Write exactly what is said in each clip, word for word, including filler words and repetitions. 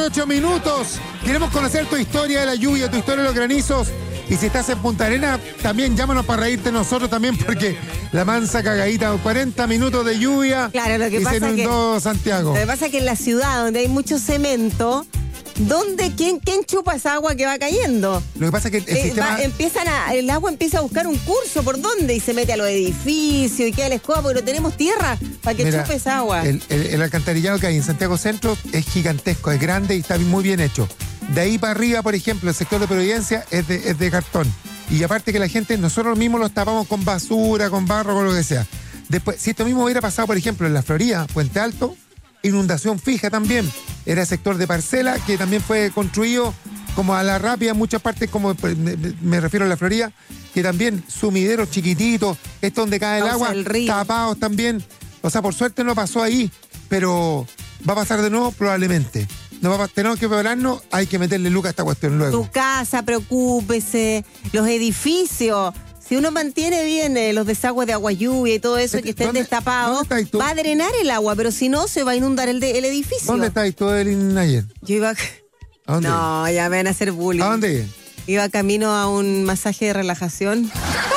ocho minutos. Queremos conocer tu historia de la lluvia, tu historia de los granizos. Y si estás en Punta Arenas, también llámanos para reírte nosotros también, porque la mansa cagadita, cuarenta minutos de lluvia. Claro, lo que y pasa se inundó que, Santiago. Lo que pasa es que en la ciudad, donde hay mucho cemento, ¿dónde, quién, quién chupa esa agua que va cayendo? Lo que pasa es que el Eh, sistema... va- empiezan a, el agua empieza a buscar un curso por dónde y se mete a los edificios y queda la escoba porque no tenemos tierra para que Mira, chupe esa agua. El, el, el alcantarillado que hay en Santiago Centro es gigantesco, es grande y está muy bien hecho. De ahí para arriba, por ejemplo, el sector de Providencia es de, es de cartón. Y aparte que la gente, nosotros mismos los tapamos con basura, con barro, con lo que sea. Después, si esto mismo hubiera pasado, por ejemplo, en la Florida, Puente Alto, inundación fija también. Era sector de parcela que también fue construido como a la rápida en muchas partes, como me, me refiero a la Florida, que también sumideros chiquititos, esto donde cae el Causa agua, el río. tapados también. O sea, por suerte no pasó ahí, pero va a pasar de nuevo probablemente. No va a, tenemos que prepararnos, hay que meterle lucas a esta cuestión luego. Tu casa, preocúpese, los edificios. Si uno mantiene bien eh, los desagües de agua lluvia y todo eso, que estén ¿Dónde- destapados, dónde estás tú? va a drenar el agua, pero si no, se va a inundar el, de- el edificio. ¿Dónde estáis tú, Evelyn, ayer? Yo iba... ¿A dónde? No, ya me van a hacer bullying. ¿A dónde? Iba camino a un masaje de relajación.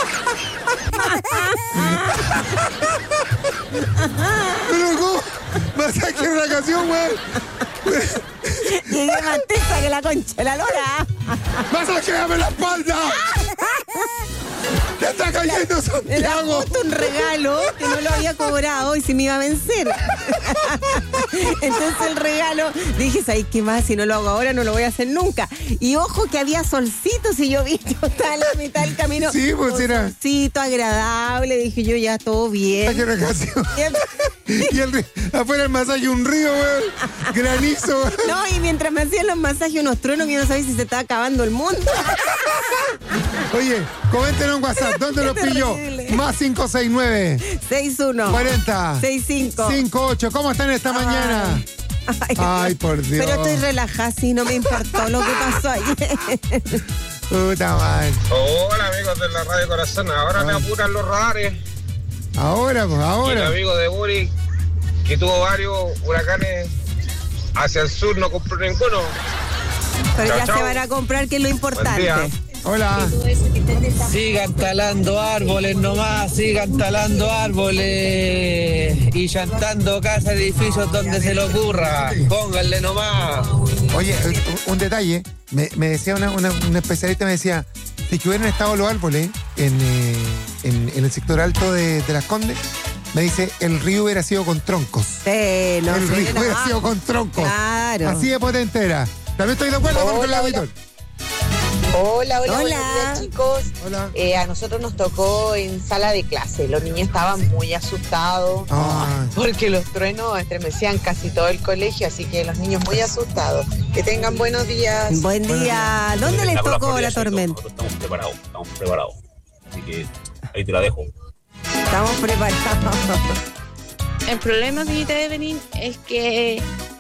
¿Pero cómo? ¿Masaje de relajación, güey? Llegué más tesa que la concha de la lora. ¡Masajeame la espalda! ¡Te está cayendo Era Santiago! justo un regalo que no lo había cobrado y se me iba a vencer. Entonces el regalo, dije, ¿sabes qué más? Si no lo hago ahora, no lo voy a hacer nunca. Y ojo que había solcitos y yo vi que estaba en la mitad del camino. Sí, pues un era- solcito agradable. Dije yo, ya todo bien. ¡Masaje de relajación! Y el, ri- afuera del masaje un río, güey. Granizo, güey. No, y mientras me hacían los masajes, unos truenos que yo no sabía si se estaba acabando el mundo. Oye, coméntenos en WhatsApp, ¿dónde lo Qué pilló? terrible. Más cinco seis nueve, seis uno. cuarenta, seis cinco. cincuenta y ocho. ¿Cómo están esta mañana? Ay, Ay, por Dios. Pero estoy relajada, sí, no me importó lo que pasó ayer. Puta madre. Hola amigos de la Radio Corazón, ahora me apuran los radares. Ahora, pues, Y el ahora. amigo de Uri, que tuvo varios huracanes hacia el sur, no compró ninguno. Pero Chao, ya chao. se van a comprar, que es lo Buen importante. día. Hola. Sigan talando árboles nomás, sigan talando árboles y llantando casas, edificios donde se les ocurra. Pónganle nomás. Oye, un- un detalle. Me, me decía una, una, una especialista, me decía, si que hubieran estado los árboles en, eh, en, en el sector alto de, de Las Condes, me dice, el río hubiera sido con troncos. Sí, no el sé, río no. hubiera sido con troncos. Claro. Así de potente era. También estoy de acuerdo con el Hola, auditor. Hola, hola, Hola. buenos días, chicos. Hola. Eh, a nosotros nos tocó en sala de clase. Los niños estaban muy asustados Ay. porque los truenos estremecían casi todo el colegio, así que los niños muy asustados. Que tengan buenos días. Buen día. ¿Dónde les tocó la tormenta? Nosotros estamos preparados, estamos preparados. Así que ahí te la dejo. Estamos preparados. El problema, señorita Evelyn, es que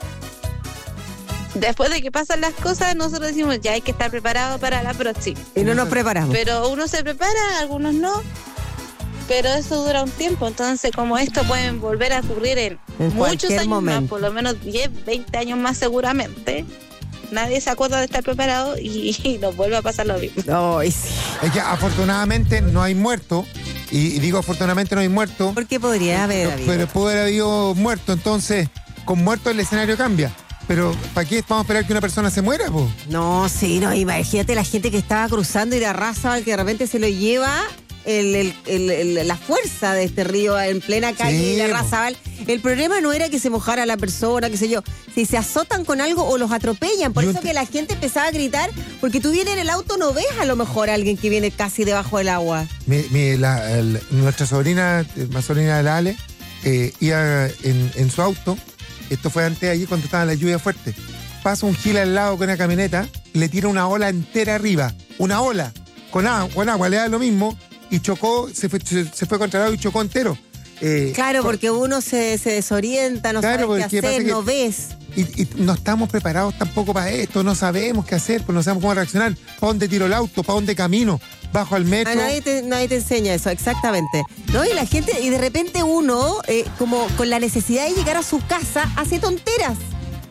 después de que pasan las cosas, nosotros decimos ya hay que estar preparado para la próxima. Y no nos preparamos. Pero uno se prepara, algunos no. Pero eso dura un tiempo. Entonces, como esto pueden volver a ocurrir en, En muchos cualquier años momento. más, por lo menos diez, veinte años más seguramente, nadie se acuerda de estar preparado y, y nos vuelve a pasar lo mismo. Ay, sí. Es que afortunadamente no hay muertos. Y, y digo afortunadamente no hay muertos. ¿Por qué podría haber Pero, habido? pero pudo haber habido muerto, entonces con muerto el escenario cambia. Pero ¿para qué vamos a esperar que una persona se muera, po? No, sí, no, imagínate la gente que estaba cruzando y de arrasa, que de repente se lo lleva el, el- el- el- la fuerza de este río en plena calle Sí, y la po. Razabal. El problema no era que se mojara la persona, qué sé yo, si se azotan con algo o los atropellan. Por Yo eso ent- que la gente empezaba a gritar, porque tú vienes en el auto, no ves a lo mejor a alguien que viene casi debajo del agua. Mi- mi- la- el- nuestra sobrina, eh, más sobrina de la Ale, eh, iba en, en su auto. Esto fue antes de allí cuando estaba la lluvia fuerte. Pasa un gil al lado con una camioneta, le tira una ola entera arriba. Una ola. Con agua, con agua le da lo mismo y chocó, se fue, se, se fue contra el lado y chocó entero. Eh, Claro, por- porque uno se, se desorienta, no Claro, sabe qué porque pasa hacer, que- no ves. Y, y no estamos preparados tampoco para esto, no sabemos qué hacer, pues no sabemos cómo reaccionar. ¿Para dónde tiro el auto? ¿Para dónde camino? ¿Bajo al metro? A nadie te, nadie te enseña eso, exactamente. ¿No? Y la gente, y de repente uno, eh, como con la necesidad de llegar a su casa, hace tonteras.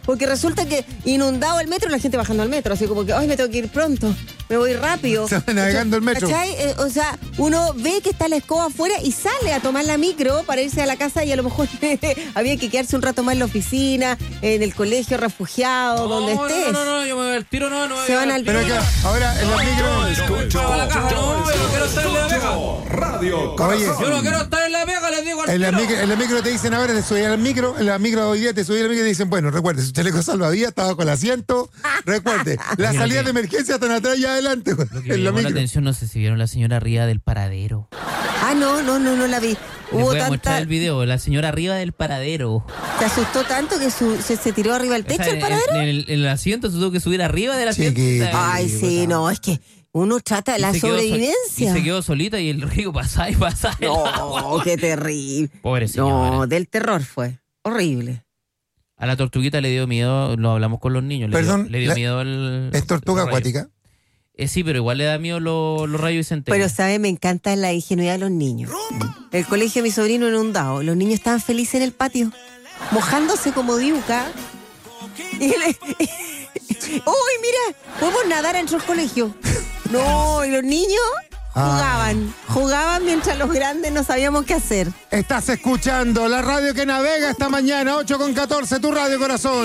porque resulta que inundado el metro, la gente bajando al metro, así como que, ay, me tengo que ir pronto, me voy rápido. Se va navegando el metro. ¿Cachai? Eh, o sea, uno ve que está la escoba afuera y sale a tomar la micro para irse a la casa y a lo mejor había que quedarse un rato más en la oficina, en el colegio, refugiado, No, donde no, estés. no, no, yo me voy al tiro, no, no. Se van al Pero que ahora en los micros. a la caja, no, yo no quiero estar en la pega. Radio Oye, Yo no quiero estar en la pega, les digo al en la, tiro. micro, en la micro te dicen ahora, te subí al micro, en la micro hoy día te subí al micro y te dicen, bueno, recuerde, su chaleco salvavidas está bajo el asiento, recuerde, las Oye, salidas lo que- de emergencia están atrás y adelante, Lo que me en la llamó la micro. atención, no sé si vieron la señora arriba del paradero. Ah, no, no, no, no la vi. Les Hubo voy a mostrar tanta... el video, la señora arriba del paradero. Se asustó tanto que su- se, se tiró arriba del O techo sea, el en, paradero. en el, en el asiento se tuvo que subir arriba del asiento. Chiquita. Ay, sí, no, es que uno trata Y la se quedó sol- sobrevivencia. Y se quedó solita y el río pasaba y pasaba. el agua. No, qué terrible. Pobre señora. No, del terror fue. Horrible. A la tortuguita le dio miedo, lo hablamos con los niños. Le Perdón, dio, le dio la- miedo el. Es tortuga los rayos. acuática. Eh, sí, pero igual le da miedo los, los rayos y centellas. Pero, ¿sabe? Me encanta la ingenuidad de los niños. El colegio de mi sobrino inundado. Los niños estaban felices en el patio, mojándose como diuca. Y le- ¡Uy, mira! Podemos nadar dentro del colegio. No, y los niños jugaban. Jugaban mientras los grandes no sabíamos qué hacer. Estás escuchando la radio que navega esta mañana, ocho con catorce, tu radio corazón.